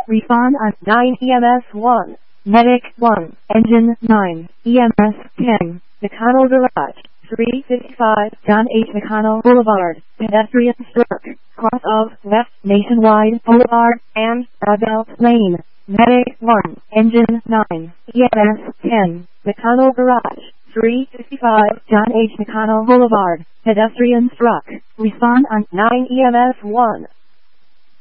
Refund on 9 EMS 1. Medic 1. Engine 9. EMS 10. McConnell Garage. 355 John H. McConnell Boulevard. Pedestrian struck. Cross of West Nationwide Boulevard and Roosevelt Lane. Medic 1. Engine 9. EMS 10. McConnell Garage. 355 John H. McConnell Boulevard. Pedestrian struck. Respond on 9 EMS 1.